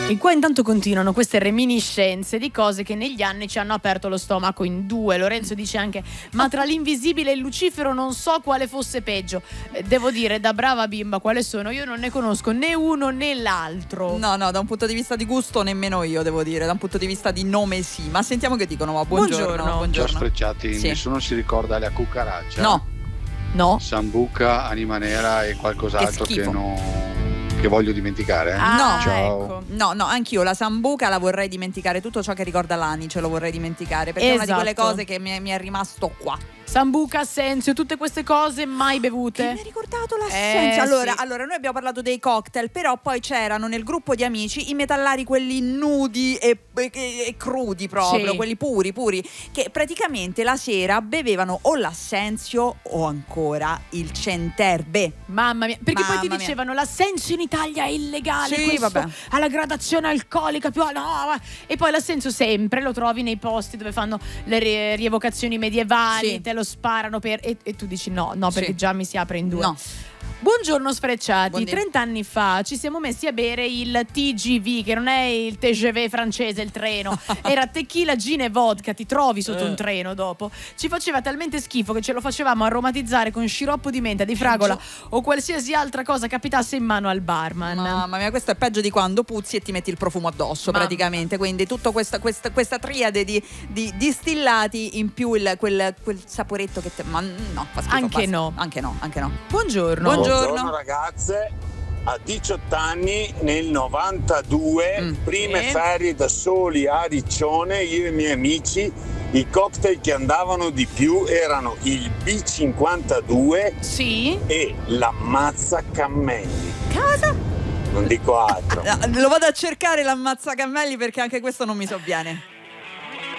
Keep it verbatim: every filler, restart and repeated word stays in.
E qua intanto continuano queste reminiscenze di cose che negli anni ci hanno aperto lo stomaco in due. Lorenzo dice anche: ma tra l'Invisibile e Lucifero non so quale fosse peggio. Eh, devo dire, da brava bimba, quale sono? Io non ne conosco né uno né l'altro. No, no, da un punto di vista di gusto nemmeno io, devo dire. Da un punto di vista di nome sì. Ma sentiamo che dicono. Ma buongiorno. Buongiorno. buongiorno. Ciao Sfrecciati, Sì. nessuno si ricorda la cucaraccia? No. No. Sambuca, anima nera e qualcos'altro Che che, schifo. non, che voglio dimenticare. eh? Ah, No. Ciao. ecco. No, no, anch'io la sambuca la vorrei dimenticare, tutto ciò che ricorda l'Ani ce lo vorrei dimenticare, perché è una di quelle Esatto. cose che mi è, mi è rimasto qua. Sambuca, Assenzio, tutte queste cose mai bevute. Che mi ha ricordato l'assenza. Eh, allora, sì. allora, noi abbiamo parlato dei cocktail, però poi c'erano nel gruppo di amici i metallari, quelli nudi e, e- e crudi proprio, Sì. quelli puri, puri, che praticamente la sera bevevano o l'assenzio o ancora il centerbe. Mamma mia, perché poi ti Mamma mia. dicevano l'assenzio in Italia è illegale, Sì, questo vabbè. ha la gradazione alcolica più no, ma- e poi l'assenzio sempre lo trovi nei posti dove fanno le rie- rievocazioni medievali, Sì. te lo sparano per e, e tu dici no, no, perché Sì. già mi si apre in due. No. Buongiorno Sfrecciati, Buondì. trenta anni fa ci siamo messi a bere il T G V, che non è il T G V francese, il treno, era tequila, gin e vodka, ti trovi sotto Eh. un treno dopo. Ci faceva talmente schifo che ce lo facevamo aromatizzare con sciroppo di menta, di fragola o qualsiasi altra cosa capitasse in mano al barman. Mamma mia, questo è peggio di quando puzzi e ti metti il profumo addosso, Mamma. praticamente. Quindi tutta questa, questa, questa triade di, di distillati in più il- quel, quel saporetto che te, ma no, fa schifo, Anche basta. no. Anche no, anche no. Buongiorno. Buongiorno. Buongiorno ragazze, a diciotto anni nel novantadue, Mm. prime Sì. ferie da soli a Riccione, io e i miei amici, i cocktail che andavano di più erano il B cinquantadue Sì? e l'ammazza cammelli. Cosa? Non dico altro. Eh, Lo vado a cercare l'ammazzacammelli perché anche questo non mi sovviene.